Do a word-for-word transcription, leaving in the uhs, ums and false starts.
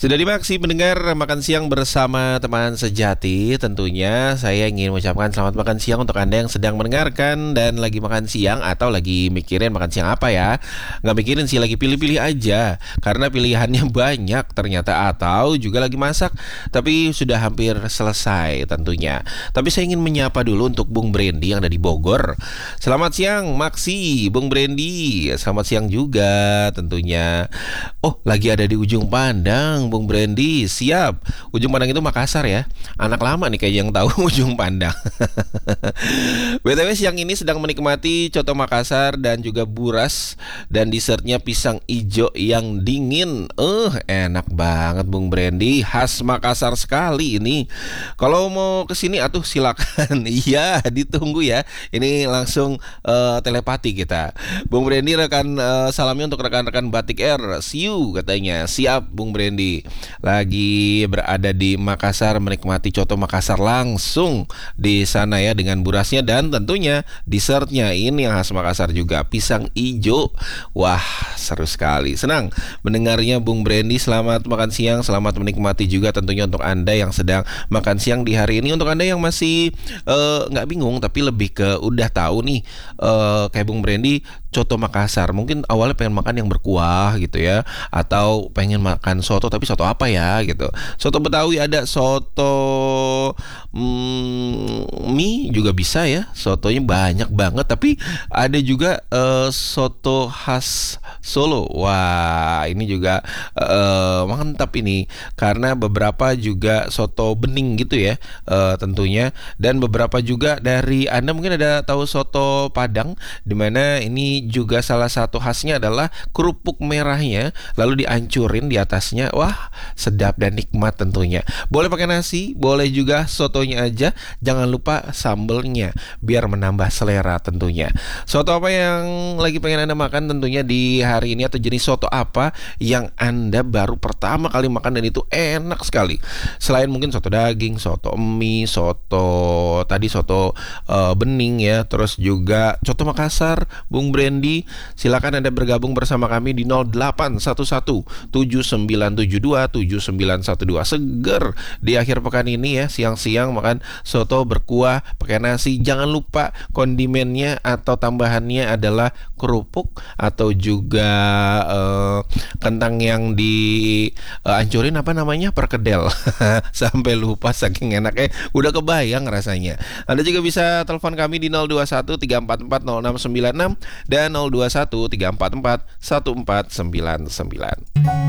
Sudah dimaksi mendengar makan siang bersama teman sejati. Tentunya saya ingin mengucapkan selamat makan siang untuk Anda yang sedang mendengarkan dan lagi makan siang atau lagi mikirin makan siang apa ya. Nggak mikirin sih, lagi pilih-pilih aja karena pilihannya banyak ternyata, atau juga lagi masak tapi sudah hampir selesai tentunya. Tapi saya ingin menyapa dulu untuk Bung Brandy yang ada di Bogor. Selamat siang Maksi, Bung Brandy. Selamat siang juga tentunya. Oh, lagi ada di ujung Pandang Bung Brandy, siap. Ujung Pandang itu Makassar ya. Anak lama nih kayak yang tahu ujung Pandang. B T W siang ini sedang menikmati coto Makassar dan juga buras dan dessertnya pisang ijo yang dingin. Eh, uh, enak banget Bung Brandy, khas Makassar sekali ini. Kalau mau kesini atuh silakan. Iya, ditunggu ya. Ini langsung uh, telepati kita. Bung Brandy rekan uh, salamnya untuk rekan-rekan Batik Air. See you katanya. Siap Bung Brandy. Lagi berada di Makassar menikmati coto Makassar langsung di sana ya, dengan burasnya dan tentunya dessertnya ini yang khas Makassar juga, pisang ijo. Wah, seru sekali. Senang mendengarnya Bung Brandy. Selamat makan siang, selamat menikmati juga tentunya untuk Anda yang sedang makan siang di hari ini. Untuk Anda yang masih nggak uh, bingung tapi lebih ke udah tahu nih, uh, kayak Bung Brandy, coto Makassar mungkin awalnya pengen makan yang berkuah gitu ya, atau pengen makan soto tapi soto apa ya gitu. Soto Betawi ada, soto hmm, mie juga bisa ya, sotonya banyak banget. Tapi ada juga uh, soto khas Solo. Wah, ini juga uh, mantap ini karena beberapa juga soto bening gitu ya, uh, tentunya. Dan beberapa juga dari Anda mungkin ada tahu soto Padang, dimana ini juga salah satu khasnya adalah kerupuk merahnya lalu dihancurin di atasnya. Wah, sedap dan nikmat tentunya. Boleh pakai nasi, boleh juga sotonya aja. Jangan lupa sambelnya biar menambah selera tentunya. Soto apa yang lagi pengen Anda makan tentunya di hari ini, atau jenis soto apa yang Anda baru pertama kali makan dan itu enak sekali? Selain mungkin soto daging, soto mie, soto tadi soto uh, bening ya, terus juga coto Makassar, Bung Brandy, silakan Anda bergabung bersama kami di nol delapan satu satu tujuh sembilan tujuh dua tujuh sembilan satu dua. Seger di akhir pekan ini ya, siang-siang makan soto berkuah pakai nasi. Jangan lupa kondimennya atau tambahannya adalah kerupuk atau juga uh, kentang yang dihancurin, uh, apa namanya, perkedel. Sampai lupa saking enaknya, udah kebayang rasanya. Anda juga bisa telepon kami di nol dua satu tiga empat empat nol enam sembilan enam dan nol dua satu tiga empat empat satu empat sembilan sembilan.